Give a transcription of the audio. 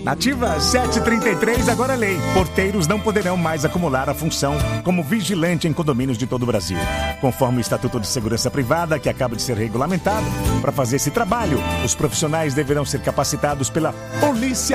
Nativa 733, agora é lei. Porteiros não poderão mais acumular a função como vigilante em condomínios de todo o Brasil. Conforme o Estatuto de Segurança Privada, que acaba de ser regulamentado, para fazer esse trabalho, os profissionais deverão ser capacitados pela Polícia